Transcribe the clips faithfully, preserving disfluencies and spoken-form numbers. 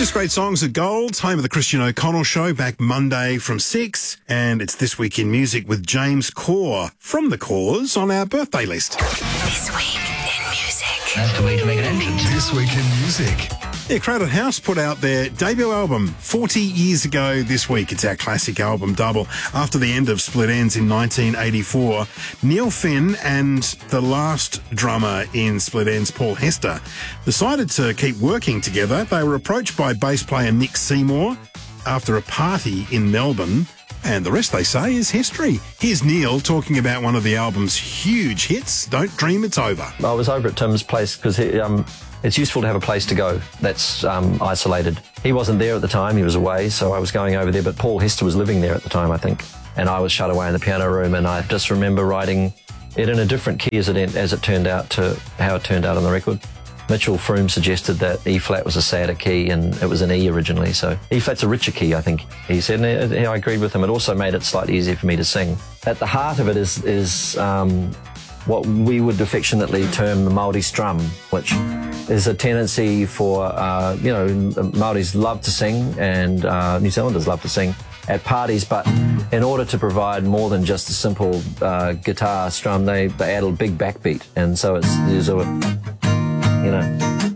Most great songs at Gold's, home of the Christian O'Connell Show, back Monday from six. And it's This Week in Music with James Corr from The Corrs on our birthday list. This Week in Music. That's the way to make an entrance. This Week in Music. Yeah, Crowded House put out their debut album forty years ago this week. It's our classic album double. After the end of Split Enz in nineteen eighty-four, Neil Finn and the last drummer in Split Enz, Paul Hester, decided to keep working together. They were approached by bass player Nick Seymour after a party in Melbourne, and the rest, they say, is history. Here's Neil talking about one of the album's huge hits, Don't Dream It's Over. I was over at Tim's place because um, it's useful to have a place to go that's um, isolated. He wasn't there at the time, he was away, so I was going over there, but Paul Hester was living there at the time, I think, and I was shut away in the piano room, and I just remember writing it in a different key as it, as it turned out to how it turned out on the record. Mitchell Froome suggested that E-flat was a sadder key, and it was an E originally, so E-flat's a richer key, I think, he said, and I agreed with him. It also made it slightly easier for me to sing. At the heart of it is, is um, what we would affectionately term the Māori strum, which is a tendency for, uh, you know, Māoris love to sing, and uh, New Zealanders love to sing at parties, but in order to provide more than just a simple uh, guitar strum, they, they add a big backbeat, and so it's, there's a, you know,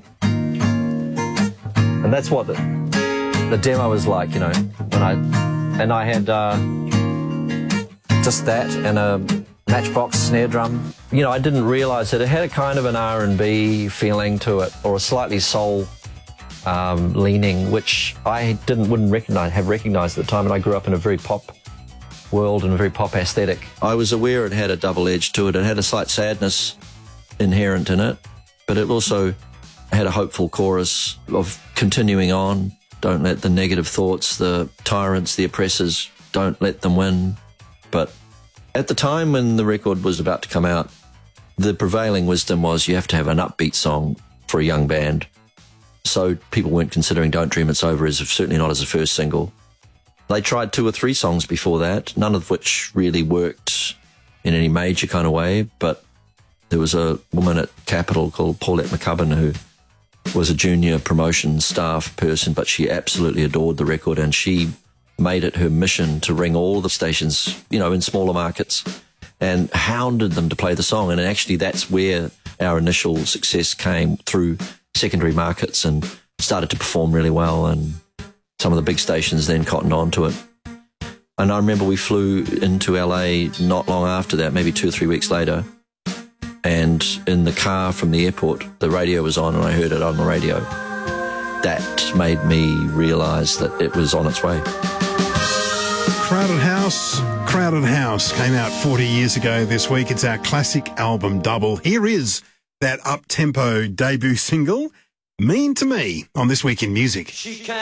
and that's what the, the demo was like, you know, when I, and I had uh, just that and a Matchbox snare drum. You know, I didn't realise that it had a kind of an R and B feeling to it, or a slightly soul um, leaning, which I didn't wouldn't recognise have recognised at the time, and I grew up in a very pop world and a very pop aesthetic. I was aware it had a double edge to it. It had a slight sadness inherent in it, but it also had a hopeful chorus of continuing on. Don't let the negative thoughts, the tyrants, the oppressors, don't let them win. But at the time when the record was about to come out, the prevailing wisdom was you have to have an upbeat song for a young band. So people weren't considering Don't Dream It's Over as certainly not as a first single. They tried two or three songs before that, none of which really worked in any major kind of way, but there was a woman at Capitol called Paulette McCubbin who was a junior promotion staff person, but she absolutely adored the record, and she made it her mission to ring all the stations, you know, in smaller markets, and hounded them to play the song. And actually that's where our initial success came, through secondary markets, and started to perform really well, and some of the big stations then cottoned on to it. And I remember we flew into L A not long after that, maybe two or three weeks later, and in the car from the airport, the radio was on, and I heard it on the radio. That made me realise that it was on its way. Crowded House, Crowded House came out forty years ago this week. It's our classic album double. Here is that up-tempo debut single, Mean to Me, on This Week in Music.